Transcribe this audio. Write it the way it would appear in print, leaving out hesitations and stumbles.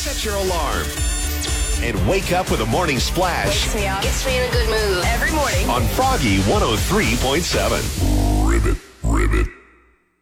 Set your alarm and wake up with a morning splash. Wakes me up. Gets me in a good mood. Every morning. On Froggy 103.7. Ribbit.